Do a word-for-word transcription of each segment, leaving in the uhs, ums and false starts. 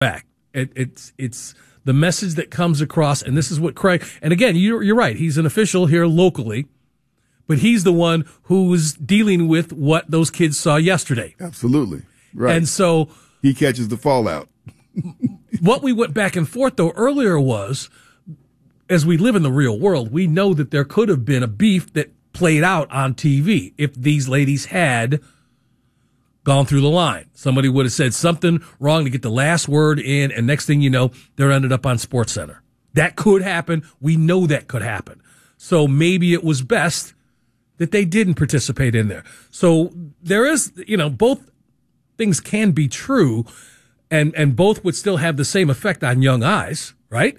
back. It, it's it's the message that comes across, and this is what Craig. And again, you're, you're right. He's an official here locally, but he's the one who's dealing with what those kids saw yesterday. Absolutely, right. And so he catches the fallout. What we went back and forth though earlier was, as we live in the real world, we know that there could have been a beef that played out on T V if these ladies had gone through the line. Somebody would have said something wrong to get the last word in, and next thing you know, they're ended up on SportsCenter. That could happen. We know that could happen. So maybe it was best that they didn't participate in there. So there is, you know, both things can be true, and, and both would still have the same effect on young eyes, right?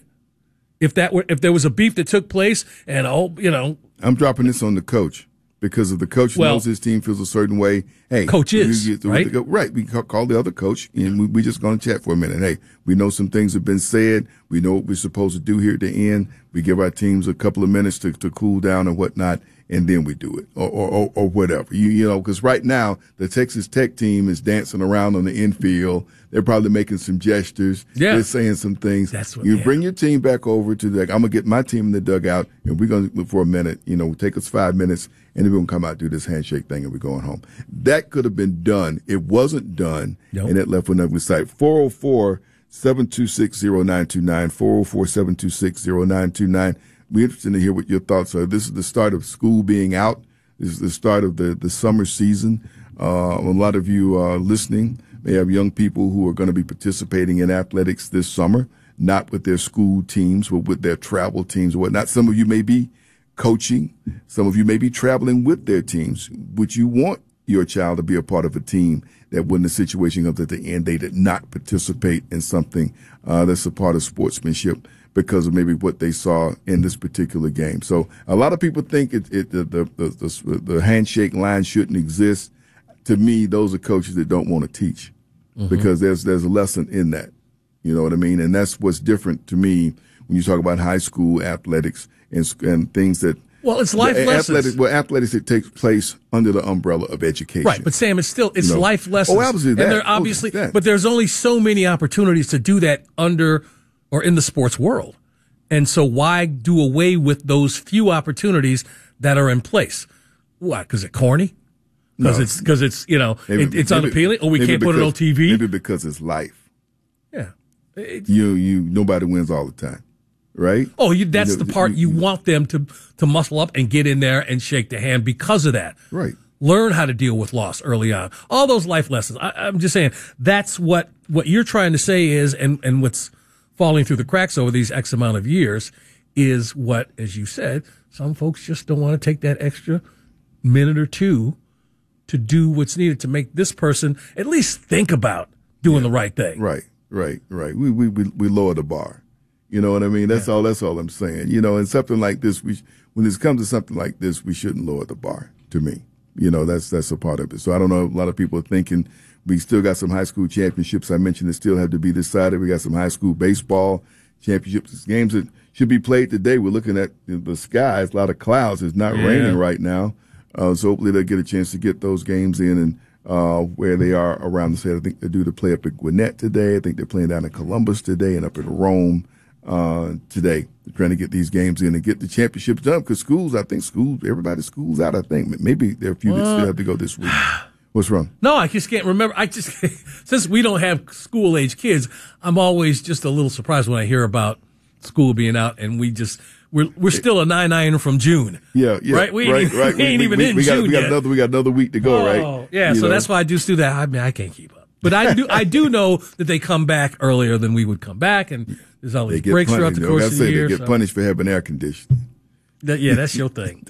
If that were, if there was a beef that took place and, oh, you know. I'm dropping this on the coach. Because if the coach well, knows his team feels a certain way, hey, coach is, we, we, right? We, right. We call the other coach, and we, we just going to chat for a minute. Hey, we know some things have been said. We know what we're supposed to do here at the end. We give our teams a couple of minutes to, to cool down and whatnot, and then we do it, or or, or, or whatever. You you know, because right now the Texas Tech team is dancing around on the infield. They're probably making some gestures. Yeah. They're saying some things. That's what, you yeah. bring your team back over to the. I'm gonna get my team in the dugout, and we're gonna look for a minute. You know, take us five minutes. And then we're going to come out, do this handshake thing, and we're going home. That could have been done. It wasn't done, nope. And it left with another site. four oh four, seven two six, zero nine two nine, four oh four, seven two six, zero nine two nine. We're interested to hear what your thoughts are. This is the start of school being out. This is the start of the, the summer season. Uh, a lot of you uh, listening may have young people who are going to be participating in athletics this summer, not with their school teams, but with their travel teams or whatnot. Some of you may be coaching. Some of you may be traveling with their teams. Would you want your child to be a part of a team that when the situation comes at the end, they did not participate in something uh, that's a part of sportsmanship because of maybe what they saw in this particular game? So a lot of people think it, it the, the, the, the, the handshake line shouldn't exist. To me, those are coaches that don't want to teach mm-hmm. because there's there's a lesson in that. You know what I mean? And that's what's different to me when you talk about high school athletics and, and things that well, it's life lessons. Athletics, well, athletics that takes place under the umbrella of education, right? But Sam, it's still it's you know? life lessons. Oh, absolutely. And that. they're obviously, oh, that. but there's only so many opportunities to do that under or in the sports world, and so why do away with those few opportunities that are in place? Why? Because it's corny? Because no. it's because it's you know maybe, it, it's maybe, unappealing. Or we can't because, put it on T V. Maybe because it's life. Yeah, it's, you you nobody wins all the time. Right? Oh, you, that's you know, the part you, you want them to to muscle up and get in there and shake the hand because of that. Right. Learn how to deal with loss early on. All those life lessons. I, I'm just saying that's what, what you're trying to say is, and, and what's falling through the cracks over these X amount of years is what, as you said, some folks just don't want to take that extra minute or two to do what's needed to make this person at least think about doing yeah. the right thing. Right, right, right. We, we, we, we lower the bar. You know what I mean? That's yeah. all. That's all I'm saying. You know, and something like this, we when it comes to something like this, we shouldn't lower the bar. To me, you know, that's that's a part of it. So I don't know. A lot of people are thinking we still got some high school championships. I mentioned that still have to be decided. We got some high school baseball championships, games that should be played today. We're looking at the skies, a lot of clouds. It's not yeah. raining right now, uh, so hopefully they'll get a chance to get those games in and. Uh, where they are around the state. I think they're due to play up at Gwinnett today. I think they're playing down in Columbus today and up in Rome. Uh, today, they're trying to get these games in and get the championships done because schools, I think schools, everybody's school's out, I think. Maybe there are a few that still have to go this week. What's wrong? No, I just can't remember. I just, since we don't have school age kids, I'm always just a little surprised when I hear about school being out and we just, we're, we're still a nine nine from June. Yeah, yeah. Right? We ain't, right, even, right. we ain't we, even we, in we got, June we got yet. another, we got another week to go, oh, right? Yeah, you so know? that's why I just do that. I mean, I can't keep up. But I do, I do know that they come back earlier than we would come back, and there's all these breaks punished, throughout the course of the year. They get so. punished for having air conditioning. That, yeah, that's your thing.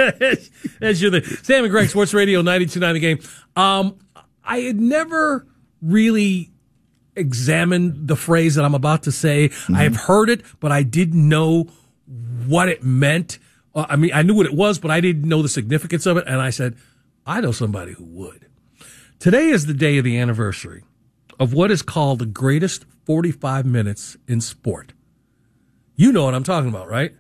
That's your thing. Sam and Greg, Sports Radio ninety-two point nine The Game. Um, I had never really examined the phrase that I'm about to say. Mm-hmm. I have heard it, but I didn't know what it meant. Uh, I mean, I knew what it was, but I didn't know the significance of it. And I said, I know somebody who would. Today is the day of the anniversary of what is called the greatest forty-five minutes in sport. You know what I'm talking about, right?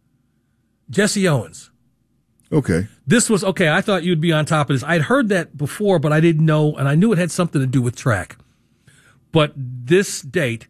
Jesse Owens. Okay. This was, okay, I thought you'd be on top of this. I'd heard that before, but I didn't know, and I knew it had something to do with track. But this date